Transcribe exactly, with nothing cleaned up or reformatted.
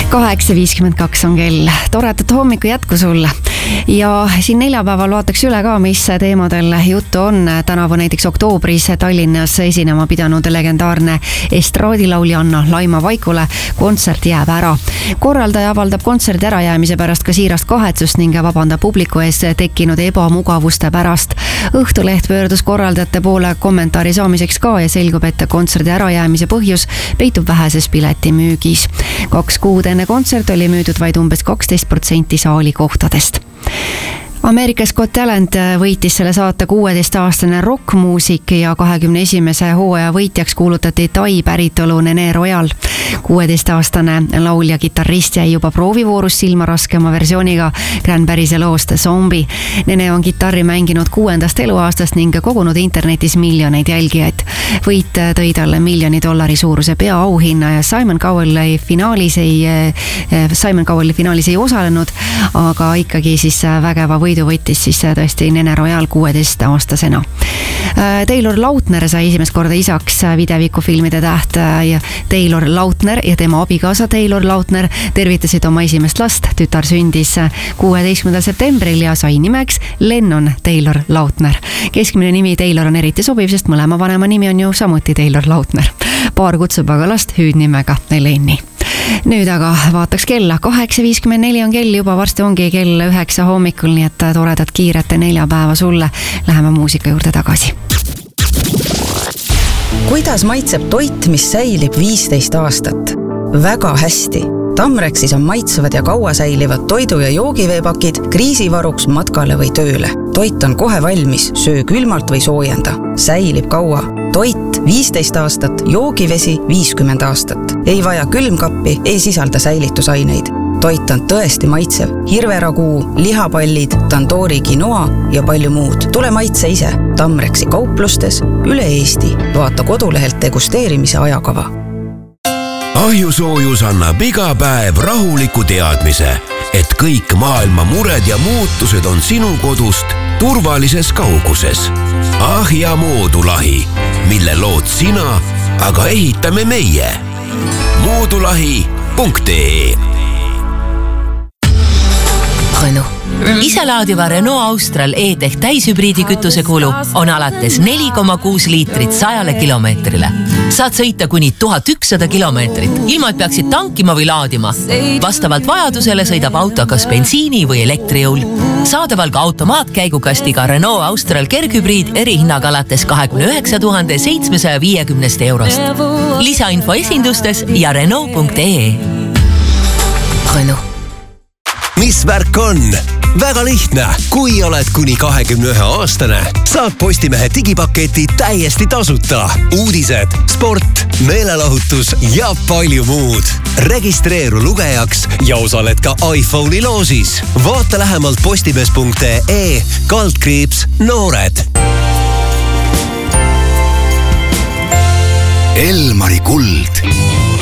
kaheksa viiskümmend kaks on kell. Toredat hommiku jätku sulle. Ja siin neljapäeval vaataks üle ka, mis teemadel juttu on. Tänavu näiteks oktoobris Tallinnas esinema pidanud legendaarne estraadilaulijanna Laima Vaikule kontsert jääb ära. Korraldaja avaldab kontserdi ärajäämise pärast ka siirast kahetsust ning vabandab publiku ees tekkinud ebamugavuste pärast. Õhtuleht pöördus korraldajate poole kommentaari saamiseks ka ja selgub, et kontserdi ärajäämise põhjus peitub väheses piletimüügis. Kaks kuud enne kontsert oli müüdud vaid umbes kaksteist protsenti saali kohtadest. America's Got Talent võitis selle saate kuueteistaastane rockmuusik ja kahekümne esimese hooaja võitjaks kuulutati Tai päritolu Nene Royal. kuueteistaastane laulja kitarrist jäi juba proovivoorus silma raskema versiooniga Cranberries'e loost Zombie. Nene on kitarri mänginud kuuendast eluaastast ning kogunud internetis miljoneid jälgijaid. Võit tõi talle miljoni dollari suuruse peaauhinna ja Simon Cowell finaalis ei, Simon Cowell finaalis ei osalenud, aga ikkagi siis vägeva võidu võttis siis tõesti Nene Royal kuueteist aastasena. Taylor Lautner sai esimest korda isaks videovikufilmide täht ja Taylor Lautner ja tema abikaasa Taylor Lautner tervitasid oma esimest last. Tütar sündis kuueteistkümnendal septembril ja sai nimeks Lennon Taylor Lautner. Keskmine nimi Taylor on eriti sobiv, sest mõlema vanema nimi on ju samuti Taylor Lautner. Paar kutsub aga last hüüdnimega Lenni. Nüüd aga vaataks kella. kaheksa viiskümmend neli on kell, juba varsti ongi kell üheksa hommikul, nii et toredat kiiret neljapäeva sulle. Läheme muusika juurde tagasi. Kuidas maitseb toit, mis säilib viisteist aastat? Väga hästi. Tamrexis on maitsevad ja kaua säilivad toidu- ja joogiveepakid kriisivaruks matkale või tööle. Toit on kohe valmis, söö külmalt või soojenda. Säilib kaua. Toit viisteist aastat, joogivesi viiskümmend aastat. Ei vaja külmkappi, ei sisalda säilitusaineid. Toit on tõesti maitsev. Hirveraguu, lihapallid, tandoori quinoa ja palju muud. Tule maitse ise. Tamrexi kauplustes üle Eesti. Vaata kodulehelt degusteerimise ajakava. Ahjusoojus annab iga päev rahuliku teadmise, et kõik maailma mured ja muutused on sinu kodust turvalises kauguses. Ahja moodulahi, mille lood sina, aga ehitame meie. moodulahi punkt ee Renault. Iselaadiva Renault Austral E-Tech täishübriidi kütuse kulu on alates neli koma kuus liitrit sajale kilomeetrile. Saad sõita kuni tuhat ükssada kilomeetrit, ilma et peaksid tankima või laadima. Vastavalt vajadusele sõidab auto kas bensiini või elektrijõul. Saadaval ka automaatkäigukastiga Renault Austral kerghübriid erihinnaga alates kahekümne üheksa tuhande seitsmesaja viiekümnest eurost. Lisainfo esindustes ja Renault punkt ee. Renault. Mis värk on? Väga lihtne. Kui oled kuni kahekümne ühe aastane, saad Postimehe digipaketi täiesti tasuta. Uudised, sport, meelelahutus ja palju muud. Registreeru lugejaks ja osaled ka iPhone'i loosis. Vaata lähemalt postimees punkt ee kaldkriips noored. Elmari kuld.